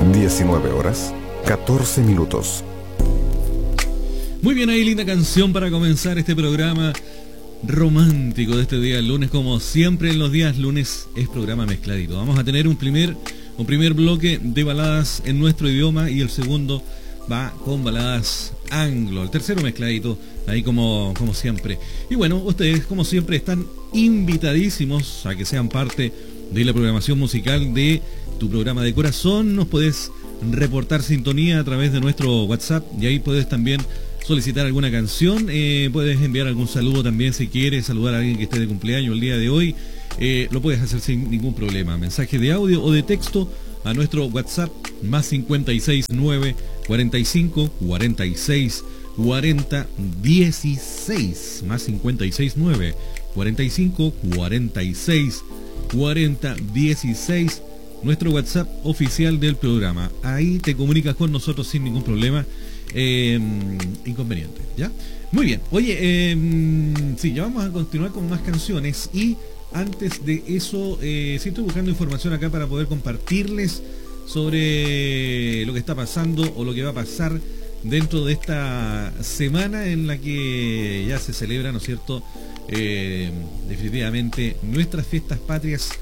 19 horas, 14 minutos. Muy bien, ahí linda canción para comenzar este programa romántico de este día lunes. Como siempre en los días lunes es programa mezcladito. Vamos a tener un primer bloque de baladas en nuestro idioma y el segundo va con baladas anglo. El tercero mezcladito, ahí como siempre. Y bueno, ustedes como siempre están invitadísimos a que sean parte de la programación musical de tu programa de corazón. Nos puedes reportar sintonía a través de nuestro WhatsApp y ahí puedes también solicitar alguna canción, puedes enviar algún saludo también si quieres saludar a alguien que esté de cumpleaños el día de hoy, lo puedes hacer sin ningún problema, mensaje de audio o de texto a nuestro WhatsApp más 569 45 46 40 16, más 569 45 46 40 16, nuestro WhatsApp oficial del programa. Ahí te comunicas con nosotros sin ningún problema, inconveniente, ¿ya? Muy bien, oye, sí, ya vamos a continuar con más canciones y antes de eso, sí estoy buscando información acá para poder compartirles sobre lo que está pasando o lo que va a pasar dentro de esta semana en la que ya se celebra, ¿no es cierto?, definitivamente nuestras fiestas patrias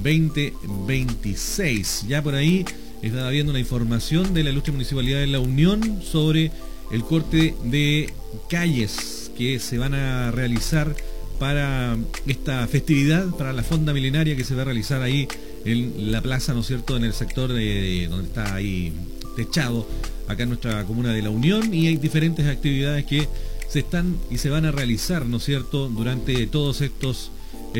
2026. Ya por ahí estaba viendo una información de la Ilustre Municipalidad de La Unión sobre el corte de calles que se van a realizar para esta festividad, para la fonda milenaria que se va a realizar ahí en la plaza, ¿no es cierto?, en el sector de donde está ahí techado, acá en nuestra comuna de La Unión, y hay diferentes actividades que se están y se van a realizar, ¿no es cierto?, durante todos estos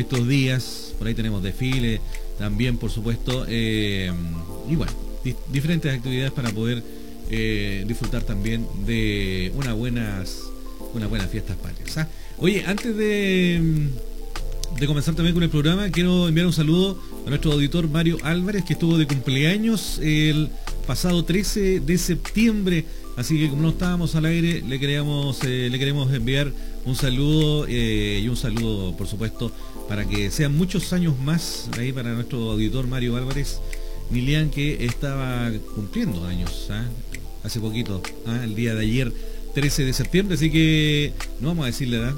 días. Por ahí tenemos desfile también, por supuesto, y bueno, diferentes actividades para poder disfrutar también de unas buenas fiestas patrias, ¿ah? Oye, antes de comenzar también con el programa, quiero enviar un saludo a nuestro auditor Mario Álvarez, que estuvo de cumpleaños el pasado 13 de septiembre, así que como no estábamos al aire, le queremos enviar un saludo, y un saludo, por supuesto, para que sean muchos años más ahí para nuestro auditor Mario Álvarez Milian, que estaba cumpliendo años, ¿ah?, hace poquito, ¿ah?, el día de ayer, 13 de septiembre, así que no vamos a decirle edad.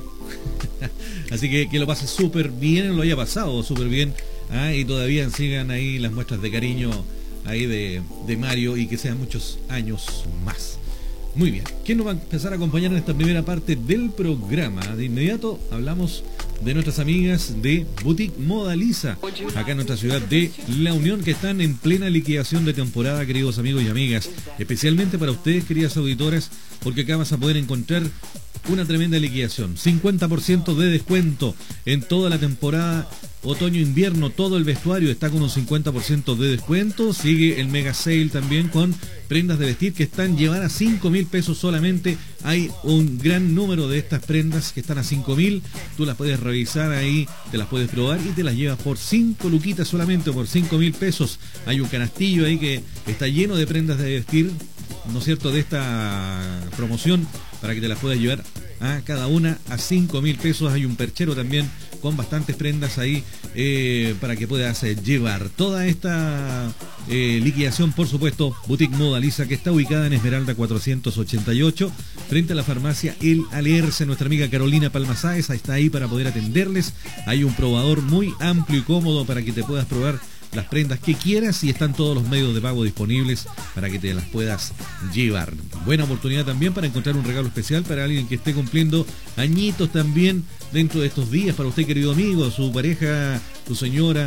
Así que lo pase súper bien, lo haya pasado súper bien, ¿ah?, y todavía sigan ahí las muestras de cariño ahí de Mario, y que sean muchos años más. Muy bien, ¿quién nos va a empezar a acompañar en esta primera parte del programa? De inmediato hablamos de nuestras amigas de Boutique Modaliza, acá en nuestra ciudad de La Unión, que están en plena liquidación de temporada, queridos amigos y amigas, especialmente para ustedes, queridas auditoras, porque acá vas a poder encontrar una tremenda liquidación, 50% de descuento en toda la temporada otoño-invierno, todo el vestuario está con un 50% de descuento. Sigue el mega sale también con prendas de vestir que están llevadas a 5.000 pesos solamente. Hay un gran número de estas prendas que están a 5.000, tú las puedes revisar ahí, te las puedes probar y te las llevas por 5 luquitas solamente, por 5.000 pesos. Hay un canastillo ahí que está lleno de prendas de vestir, ¿no es cierto?, de esta promoción, para que te las puedas llevar a cada una a 5.000 pesos. Hay un perchero también con bastantes prendas ahí, para que puedas llevar toda esta liquidación. Por supuesto, Boutique Modaliza, que está ubicada en Esmeralda 488, frente a la farmacia El Alerce. Nuestra amiga Carolina Palmasáez está ahí para poder atenderles. Hay un probador muy amplio y cómodo para que te puedas probar las prendas que quieras, y están todos los medios de pago disponibles para que te las puedas llevar. Buena oportunidad también para encontrar un regalo especial para alguien que esté cumpliendo añitos también dentro de estos días, para usted, querido amigo, su pareja, su señora,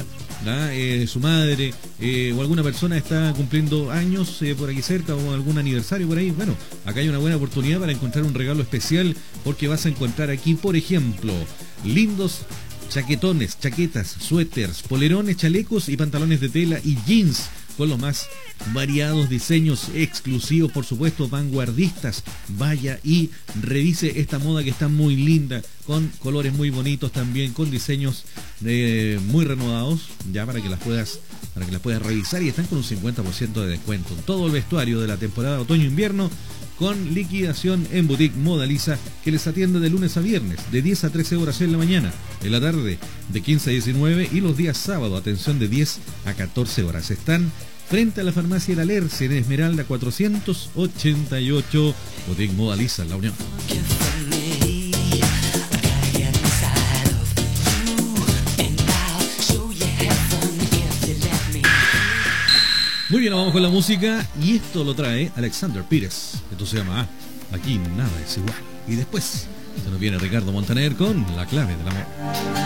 su madre, o alguna persona está cumpliendo años por aquí cerca, o algún aniversario por ahí. Bueno, acá hay una buena oportunidad para encontrar un regalo especial, porque vas a encontrar aquí, por ejemplo, lindos chaquetones, chaquetas, suéteres, polerones, chalecos y pantalones de tela y jeans con los más variados diseños exclusivos, por supuesto, vanguardistas. Vaya y revise esta moda que está muy linda, con colores muy bonitos también, con diseños muy renovados, ya para que las puedas revisar, y están con un 50% de descuento en todo el vestuario de la temporada otoño-invierno, con liquidación en Boutique Modaliza, que les atiende de lunes a viernes, de 10 a 13 horas en la mañana, en la tarde de 15 a 19, y los días sábado, atención, de 10 a 14 horas. Están frente a la farmacia El Alerce en Esmeralda 488, Boutique Modaliza en La Unión. Muy bien, vamos con la música y esto lo trae Alexander Pires. Esto se llama Aquí nada es igual. Y después se nos viene Ricardo Montaner con La clave del amor.